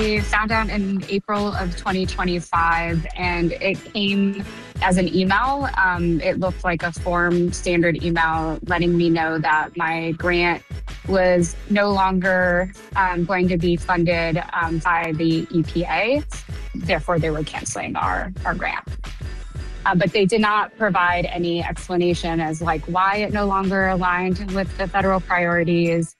We found out in April of 2025, and it came as an email. It looked like a form standard email letting me know that my grant was no longer going to be funded by the EPA. Therefore, they were canceling our grant. But they did not provide any explanation as like why it no longer aligned with the federal priorities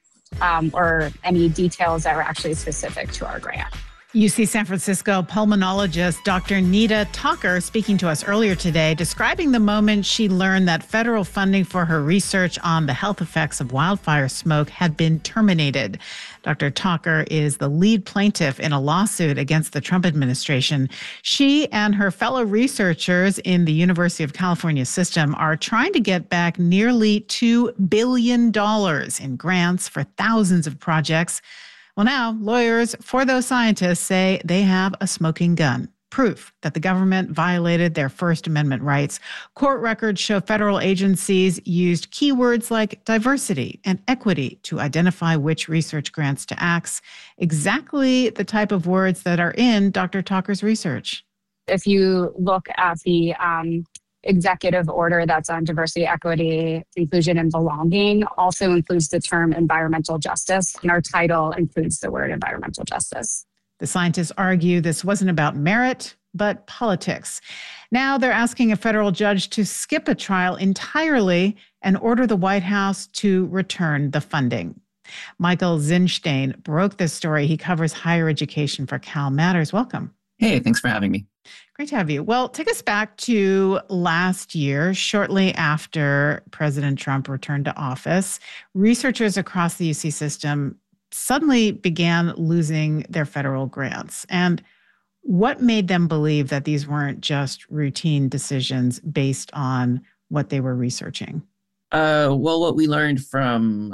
or any details that were actually specific to our grant. UC San Francisco pulmonologist Dr. Nita Talker speaking to us earlier today, describing the moment she learned that federal funding for her research on the health effects of wildfire smoke had been terminated. Dr. Talker is the lead plaintiff in a lawsuit against the Trump administration. She and her fellow researchers in the University of California system are trying to get back nearly $2 billion in grants for thousands of projects. Well, now, lawyers for those scientists say they have a smoking gun, proof that the government violated their First Amendment rights. Court records show federal agencies used keywords like diversity and equity to identify which research grants to axe, exactly the type of words that are in Dr. Talker's research. If you look at the executive order that's on diversity, equity, inclusion, and belonging, also includes the term environmental justice, and our title includes the word environmental justice. The scientists argue this wasn't about merit, but politics. Now they're asking a federal judge to skip a trial entirely and order the White House to return the funding. Michael Zinstein broke this story. He covers higher education for Cal Matters. Welcome. Hey, thanks for having me. Great to have you. Well, take us back to last year, shortly after President Trump returned to office. Researchers across the UC system suddenly began losing their federal grants. And what made them believe that these weren't just routine decisions based on what they were researching? Well, what we learned from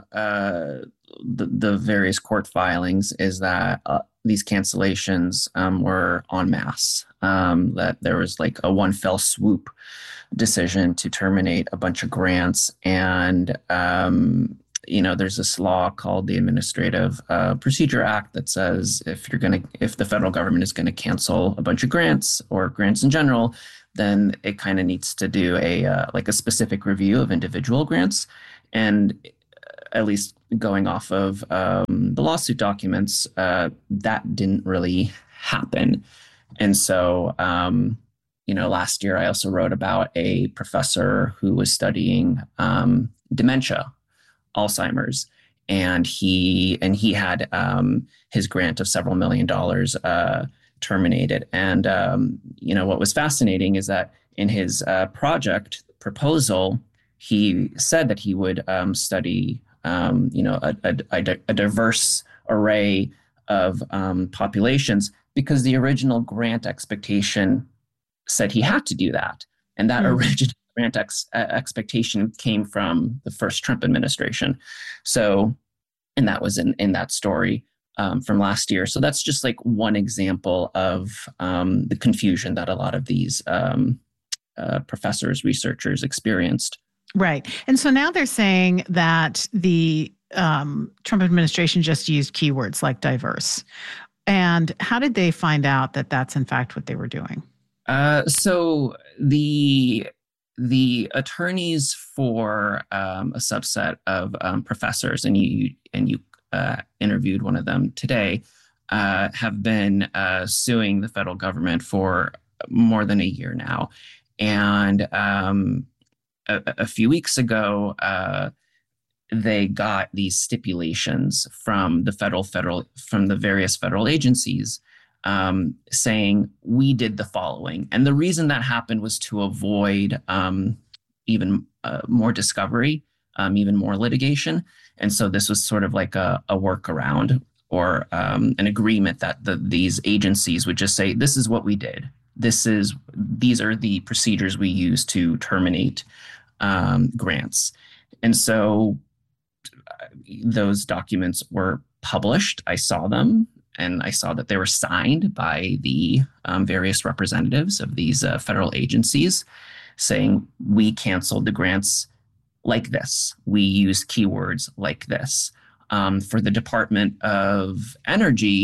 the various court filings is that these cancellations were en masse, that there was like a one fell swoop decision to terminate a bunch of grants. And, there's this law called the Administrative Procedure Act that says if the federal government is going to cancel a bunch of grants or grants in general, then it kind of needs to do a specific review of individual grants. And at least going off of the lawsuit documents, that didn't really happen. And so, last year I also wrote about a professor who was studying dementia, Alzheimer's, and he had his grant of several $1 million terminated. And, what was fascinating is that in his project proposal, he said that he would study a diverse array of populations because the original grant expectation said he had to do that. And that original grant expectation came from the first Trump administration. So, and that was in that story from last year. So that's just like one example of the confusion that a lot of these professors, researchers experienced. Right. And so now they're saying that the Trump administration just used keywords like diverse. And how did they find out that that's in fact what they were doing? So the attorneys for a subset of professors, and you interviewed one of them today, have been suing the federal government for more than a year now. And a few weeks ago, they got these stipulations from from the various federal agencies saying we did the following. And the reason that happened was to avoid even more discovery, even more litigation. And so this was sort of like a workaround or an agreement that these agencies would just say, this is what we did. These are the procedures we use to terminate grants. And so those documents were published. I saw them, and I saw that they were signed by the various representatives of these federal agencies saying, we canceled the grants like this. We used keywords like this. For the Department of Energy,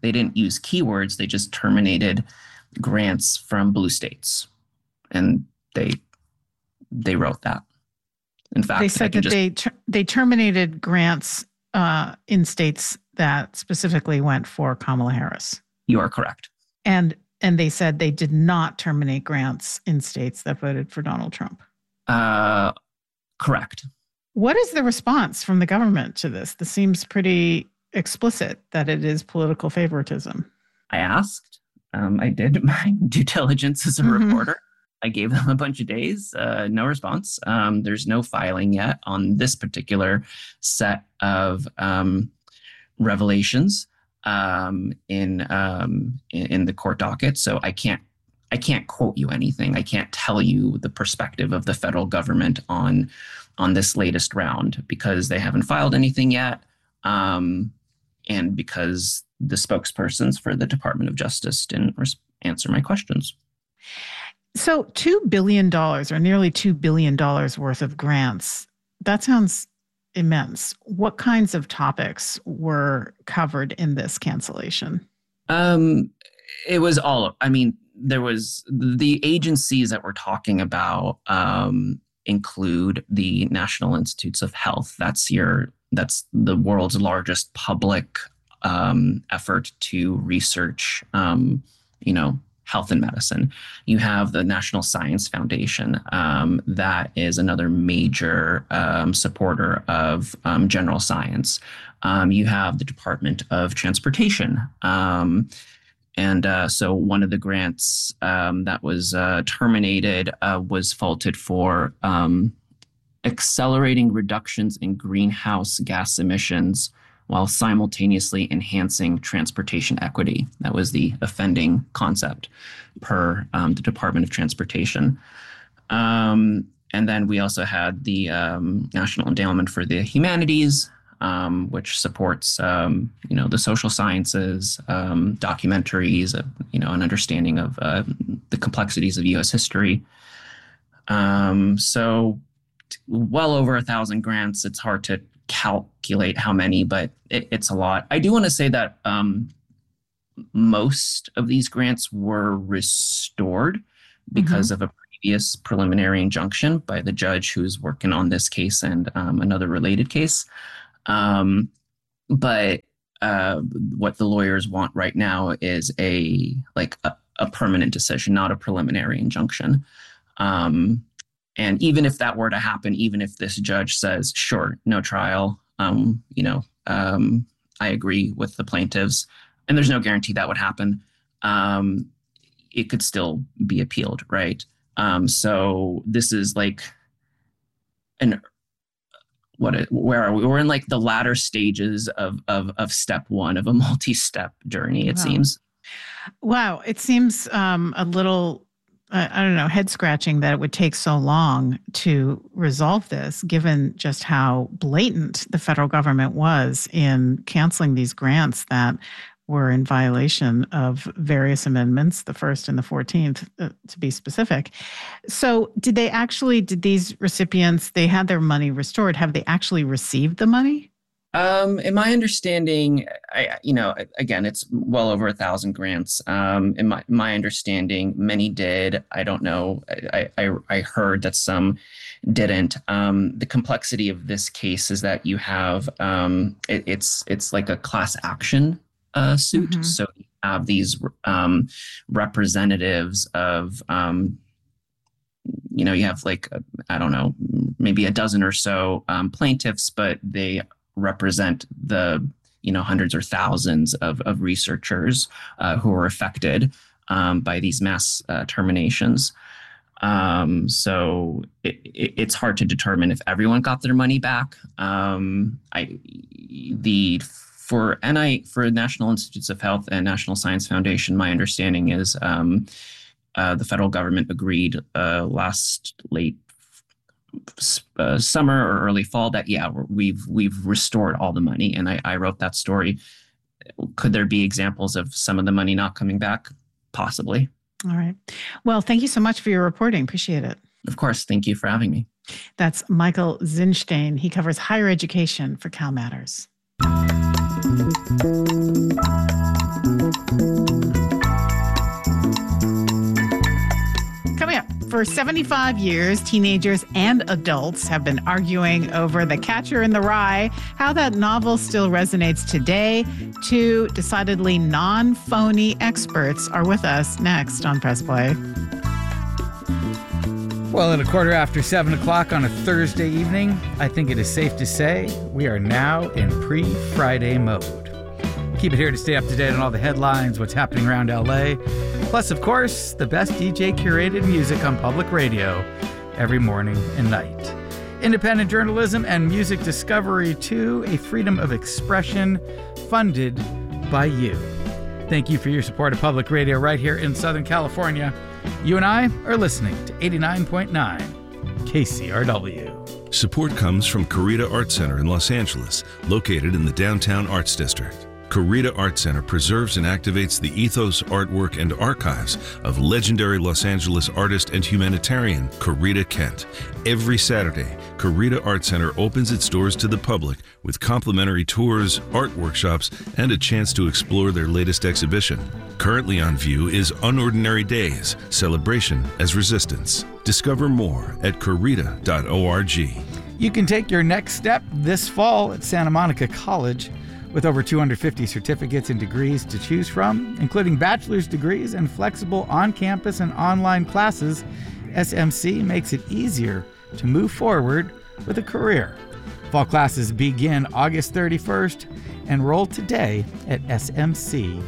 They didn't use keywords. They just terminated grants from blue states, and they wrote that. In fact, they said that they terminated grants in states that specifically went for Kamala Harris. You are correct. And they said they did not terminate grants in states that voted for Donald Trump. Correct. What is the response from the government to this? This seems pretty explicit that it is political favoritism. I asked. I did my due diligence as a reporter. I gave them a bunch of days, no response. There's no filing yet on this particular set of revelations in the court docket. So I can't quote you anything. I can't tell you the perspective of the federal government on this latest round because they haven't filed anything yet, and because the spokespersons for the Department of Justice didn't answer my questions. So $2 billion or nearly $2 billion worth of grants, that sounds immense. What kinds of topics were covered in this cancellation? It was there was the agencies that we're talking about include the National Institutes of Health. That's the world's largest public effort to research, health and medicine. You have the National Science Foundation, that is another major supporter of general science. You have the Department of Transportation. So one of the grants that was terminated was faulted for accelerating reductions in greenhouse gas emissions while simultaneously enhancing transportation equity. That was the offending concept per the Department of Transportation. And then we also had the National Endowment for the Humanities, which supports, the social sciences, documentaries, an understanding of the complexities of U.S. history. So well over 1,000 grants. It's hard to calculate how many, but it's a lot. I do want to say that most of these grants were restored because of a previous preliminary injunction by the judge who's working on this case and another related case. But what the lawyers want right now is a permanent decision, not a preliminary injunction. And even if that were to happen, even if this judge says, sure, no trial, I agree with the plaintiffs, and there's no guarantee that would happen, it could still be appealed, right? So this is like where are we? We're in like the latter stages of step one of a multi-step journey, it seems. Wow. It seems a little, I don't know, head scratching that it would take so long to resolve this, given just how blatant the federal government was in canceling these grants that were in violation of various amendments, the 1st and the 14th, to be specific. So did these recipients, they had their money restored. Have they actually received the money? In my understanding, again, it's well over 1,000 grants. In my understanding, many did. I don't know. I heard that some didn't. The complexity of this case is that you have it's like a class action suit. Mm-hmm. So you have these representatives of you have I don't know, maybe a dozen or so plaintiffs, but they represent the hundreds or thousands of researchers who are affected by these mass terminations. So it's hard to determine if everyone got their money back. For National Institutes of Health and National Science Foundation, my understanding is the federal government agreed last late summer or early fall that we've restored all the money, and I wrote that story. Could there be examples of some of the money not coming back? Possibly. All right. Well, thank you so much for your reporting. Appreciate it. Of course. Thank you for having me. That's Michael Zinstein. He covers higher education for Cal Matters. Coming up, for 75 years, teenagers and adults have been arguing over The Catcher in the Rye. How that novel still resonates today. Two decidedly non-phony experts are with us next on Press Play. Well, at 7:15 on a Thursday evening, I think it is safe to say we are now in pre-Friday mode. Keep it here to stay up to date on all the headlines, what's happening around LA, plus, of course, the best DJ-curated music on public radio every morning and night. Independent journalism and music discovery, too, a freedom of expression funded by you. Thank you for your support of public radio right here in Southern California. You and I are listening to 89.9 KCRW. Support comes from Corita Art Center in Los Angeles, located in the Downtown Arts District. Corita Art Center preserves and activates the ethos, artwork, and archives of legendary Los Angeles artist and humanitarian Corita Kent. Every Saturday, Corita Art Center opens its doors to the public with complimentary tours, art workshops, and a chance to explore their latest exhibition. Currently on view is Unordinary Days, Celebration as Resistance. Discover more at corita.org. You can take your next step this fall at Santa Monica College. With over 250 certificates and degrees to choose from, including bachelor's degrees and flexible on-campus and online classes, SMC makes it easier to move forward with a career. Fall classes begin August 31st. Enroll today at smc.edu.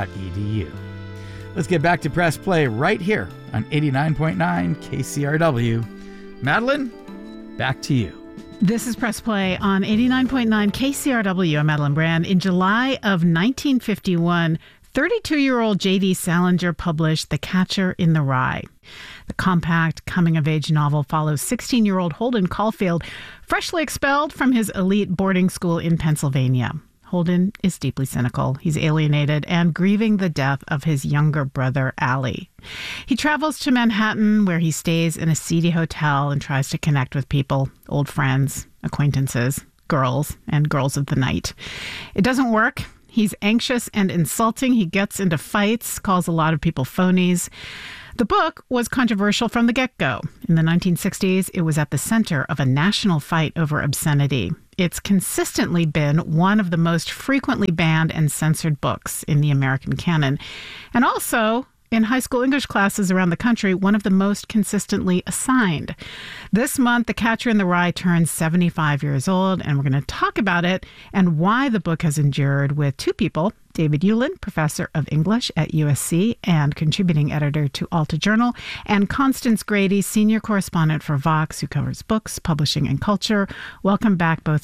Let's get back to Press Play right here on 89.9 KCRW. Madeline, back to you. This is Press Play on 89.9 KCRW. I'm Madeline Brand. In July of 1951, 32-year-old J.D. Salinger published The Catcher in the Rye. The compact coming-of-age novel follows 16-year-old Holden Caulfield, freshly expelled from his elite boarding school in Pennsylvania. Holden is deeply cynical. He's alienated and grieving the death of his younger brother, Allie. He travels to Manhattan, where he stays in a seedy hotel and tries to connect with people, old friends, acquaintances, girls, and girls of the night. It doesn't work. He's anxious and insulting. He gets into fights, calls a lot of people phonies. The book was controversial from the get-go. In the 1960s, it was at the center of a national fight over obscenity. It's consistently been one of the most frequently banned and censored books in the American canon. And also, in high school English classes around the country, one of the most consistently assigned. This month, The Catcher in the Rye turns 75 years old, and we're going to talk about it and why the book has endured with two people, David Ulin, professor of English at USC and contributing editor to Alta Journal, and Constance Grady, senior correspondent for Vox, who covers books, publishing, and culture. Welcome back, both